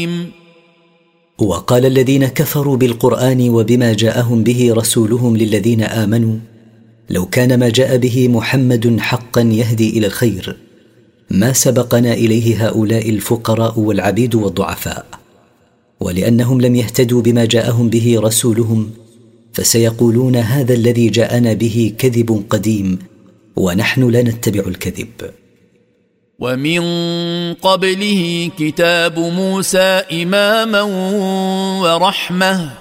وقال الذين كفروا بالقرآن وبما جاءهم به رسولهم للذين آمنوا: لو كان ما جاء به محمد حقا يهدي إلى الخير ما سبقنا إليه هؤلاء الفقراء والعبيد والضعفاء. ولأنهم لم يهتدوا بما جاءهم به رسولهم فسيقولون: هذا الذي جاءنا به كذب قديم ونحن لا نتبع الكذب. ومن قبله كتاب موسى إماما ورحمة